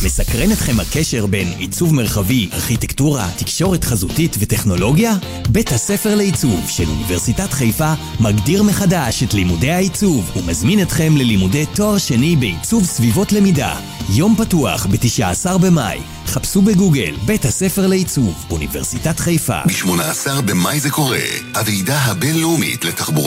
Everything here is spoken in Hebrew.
מסקרן אתכם הקשר בין עיצוב מרחבי, ארכיטקטורה, תקשורת חזותית וטכנולוגיה? בית הספר לעיצוב של אוניברסיטת חיפה מגדיר מחדש את לימודי העיצוב ומזמין אתכם ללימודי תואר שני בעיצוב סביבות למידה. יום פתוח ב-19 במאי. חפשו בגוגל בית הספר לעיצוב, אוניברסיטת חיפה. ב-18 במאי זה קורה, הוועידה הבינלאומית לתחבורה